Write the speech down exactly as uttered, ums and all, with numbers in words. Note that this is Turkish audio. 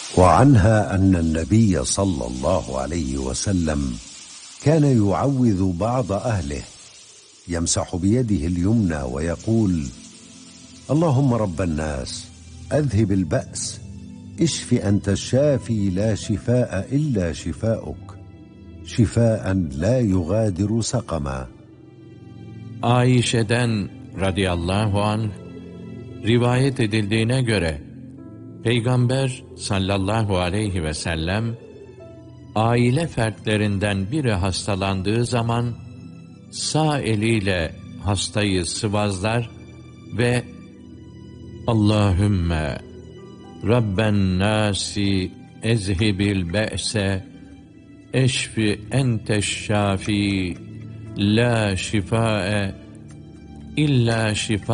وعنها أن النبي صلى الله عليه وسلم كان يعوذ بعض أهله يمسح بيده اليمنى ويقول: اللهم رب الناس أذهب البأس اشف أنت الشافي لا شفاء إلا شفاؤك şifaen la yugadiru sakama. Ayşe'den radıyallahu anh rivayet edildiğine göre Peygamber sallallahu aleyhi ve sellem aile fertlerinden biri hastalandığı zaman sağ eliyle hastayı sıvazlar ve Allahümme Rabben nasi ezhibil be'se eşfi enteş şafi la şifae illa şifa